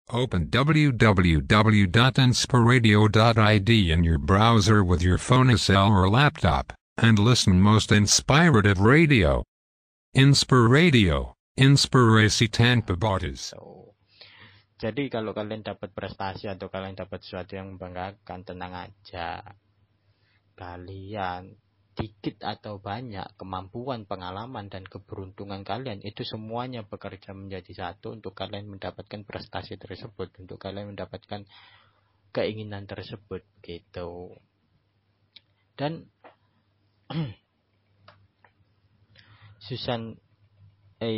Open www.inspiradio.id in your browser with your phone or laptop, and listen most inspirative radio. Inspiradio, inspirasi tanpa batas. Jadi kalau kalian dapat prestasi atau kalian dapat sesuatu yang membanggakan, tenang aja. Kalian dikit atau banyak, kemampuan, pengalaman, dan keberuntungan kalian itu semuanya bekerja menjadi satu untuk kalian mendapatkan prestasi tersebut, untuk kalian mendapatkan keinginan tersebut gitu. Dan Susan A.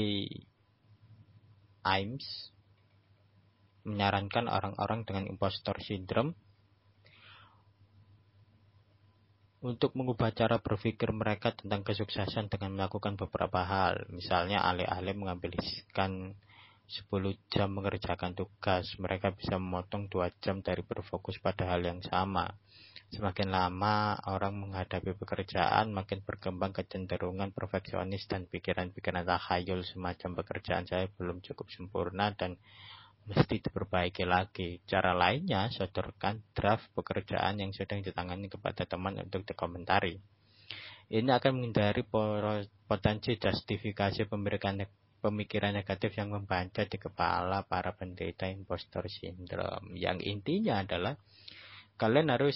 Imes menyarankan orang-orang dengan impostor syndrome untuk mengubah cara berpikir mereka tentang kesuksesan dengan melakukan beberapa hal. Misalnya alih-alih menghabiskan 10 jam mengerjakan tugas, mereka bisa memotong 2 jam dari berfokus pada hal yang sama. Semakin lama orang menghadapi pekerjaan, makin berkembang kecenderungan perfeksionis dan pikiran-pikiran takhayul semacam pekerjaan saya belum cukup sempurna dan mesti diperbaiki lagi. Cara lainnya, sodorkan draft pekerjaan yang sedang ditangani kepada teman untuk dikomentari. Ini akan menghindari potensi justifikasi pemikiran negatif yang membaca di kepala para penderita impostor syndrome. Yang intinya adalah kalian harus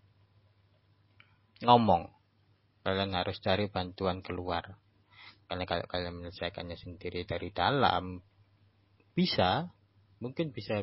ngomong, kalian harus cari bantuan keluar. Karena kalau kalian menyelesaikannya sendiri dari dalam, mungkin bisa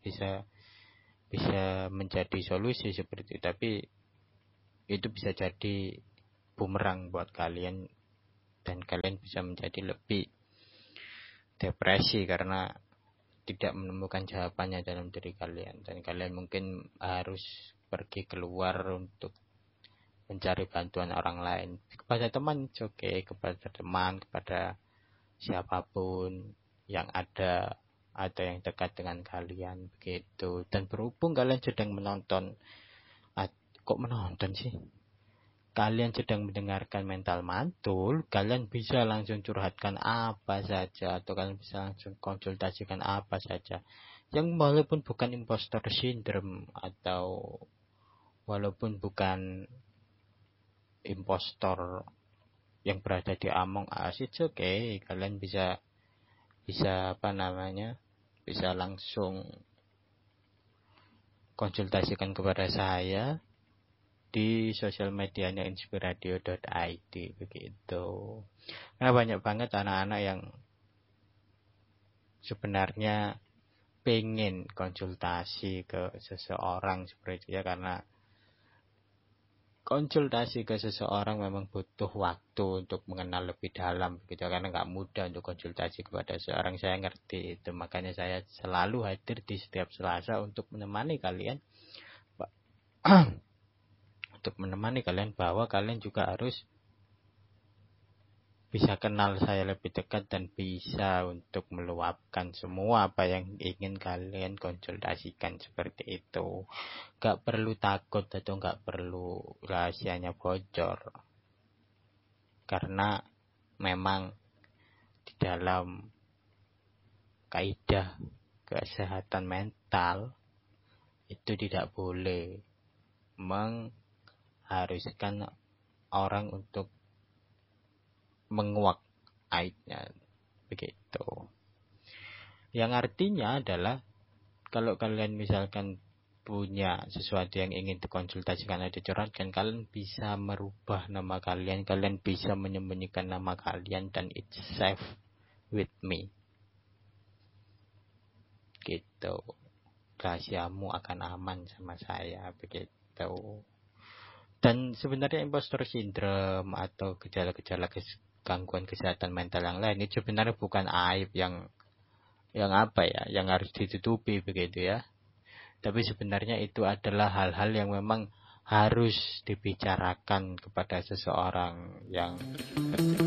menjadi solusi seperti itu, tapi itu bisa jadi bumerang buat kalian dan kalian bisa menjadi lebih depresi karena tidak menemukan jawabannya dalam diri kalian, dan kalian mungkin harus pergi keluar untuk mencari bantuan orang lain, kepada teman, kepada teman, kepada siapapun yang ada atau yang dekat dengan kalian begitu. Dan berhubung kalian sedang kalian sedang mendengarkan mental mantul, kalian bisa langsung curhatkan apa saja, atau kalian bisa langsung konsultasikan apa saja yang walaupun bukan impostor syndrome atau walaupun bukan impostor yang berada di Among Us, kalian bisa langsung konsultasikan kepada saya di sosial medianya inspiradio.id begitu. Karena banyak banget anak-anak yang sebenarnya pengen konsultasi ke seseorang seperti itu ya, karena konsultasi ke seseorang memang butuh waktu untuk mengenal lebih dalam begitu, karena nggak mudah untuk konsultasi kepada seseorang. Saya ngerti itu, makanya saya selalu hadir di setiap Selasa untuk menemani kalian bahwa kalian juga harus bisa kenal saya lebih dekat dan bisa untuk meluapkan semua apa yang ingin kalian konsultasikan seperti itu. Gak perlu takut atau gak perlu rahasianya bocor, karena memang di dalam kaidah kesehatan mental itu tidak boleh mengharuskan orang untuk menguak aibnya begitu. Yang artinya adalah kalau kalian misalkan punya sesuatu yang ingin dikonsultasikan atau dicurhatkan, kalian bisa merubah nama kalian bisa menyembunyikan nama kalian, dan it's safe with me gitu. Rahasiamu akan aman sama saya begitu. Dan sebenarnya impostor syndrome atau gejala-gejala gangguan kesehatan mental yang lain itu sebenarnya bukan aib yang harus ditutupi begitu ya. Tapi sebenarnya itu adalah hal-hal yang memang harus dibicarakan kepada seseorang yang